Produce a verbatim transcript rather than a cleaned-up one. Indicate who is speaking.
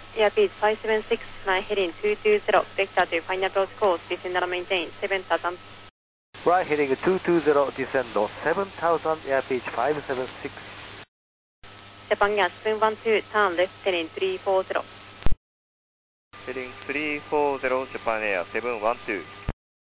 Speaker 1: Airbus five seven six, flying heading two two zero, vector to final approach course, descend and maintain seven thousand.
Speaker 2: Right, heading two two zero, descend on seven thousand, Airbus five seven six.
Speaker 1: Japan Air seven one two, turn left heading three four zero.
Speaker 3: Heading three four zero, Japan Air seven one two.